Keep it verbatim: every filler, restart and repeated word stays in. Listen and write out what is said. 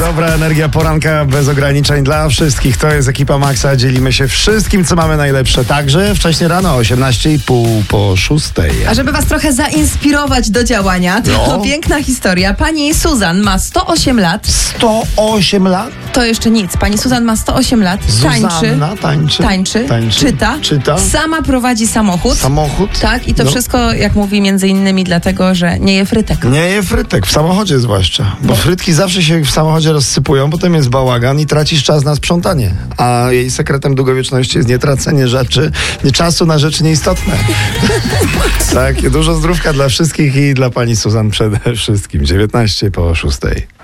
Dobra energia poranka bez ograniczeń dla wszystkich. To jest ekipa Maxa. Dzielimy się wszystkim, co mamy najlepsze. Także wcześniej rano, osiemnaście i pół po szóstej. A żeby was trochę zainspirować do działania, to No. piękna historia. Pani Suzan ma sto osiem lat. sto osiem lat? To jeszcze nic. Pani Suzan ma sto osiem lat. Tańczy. Zuzanna tańczy. Tańczy. Tańczy. Czyta. Czyta. Sama prowadzi samochód. Samochód. Tak, i to No. wszystko, jak mówi, między innymi dlatego, że nie je frytek. Nie je frytek, w samochodzie zwłaszcza. Bo frytki zawsze się w samochodzie rozsypują, potem jest bałagan i tracisz czas na sprzątanie. A jej sekretem długowieczności jest nietracenie rzeczy, nie czasu na rzeczy nieistotne. Tak, dużo zdrówka dla wszystkich i dla pani Suzan przede wszystkim. dziewiętnaście po szóstej.